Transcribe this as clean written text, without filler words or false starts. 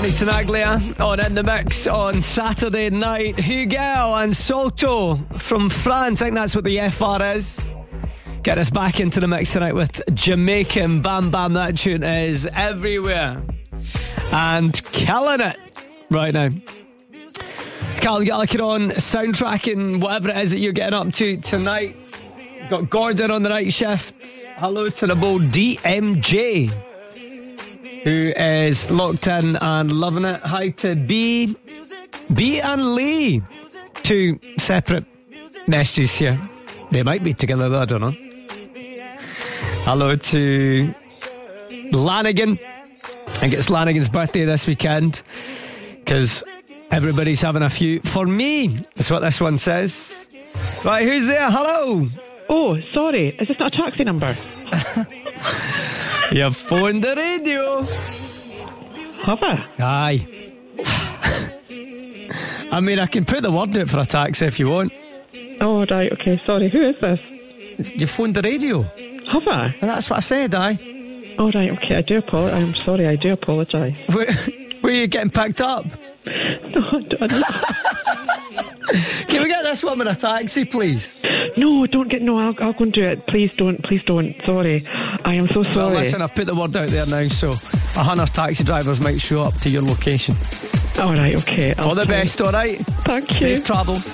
Danny Tenaglia on In The Mix on Saturday night. Hugel and Salto from France. I think that's what the FR is. Get us back into the mix tonight with Jamaican Bam Bam. That tune is everywhere and killing it right now. It's Callum Gallagher on soundtracking whatever it is that you're getting up to tonight. Got Gordon on the night shift. Hello to the bold DMJ, who is locked in and loving it. Hi to B and Lee. Two separate messages here. They might be together though, I don't know. Hello to Lanigan. I think it's Lanigan's birthday this weekend because everybody's having a few. For me, that's what this one says. Right, who's there? Hello. Oh, sorry. Is this not a taxi number? You've phoned the radio. Have I? Aye. I mean, I can put the word out for a taxi if you want. Oh, right, okay, sorry. Who is this? You phoned the radio. Have I? And that's what I said, aye. Oh, right, okay, I do apologise. I'm sorry, I do apologise. Where are you getting picked up? No, I don't. Can we get this woman a taxi, please? No, don't get... No, I'll go and do it. Please don't. Sorry. I am so sorry. Well, listen, I've put the word out there now, so 100 taxi drivers might show up to your location. All right, okay. All the best, all right? Thank you. Safe travel.